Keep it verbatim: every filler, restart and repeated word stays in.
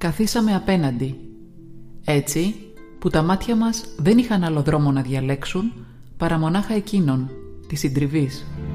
καθίσαμε απέναντι, έτσι που τα μάτια μας δεν είχαν άλλο δρόμο να διαλέξουν παρά μονάχα εκείνον, της συντριβής.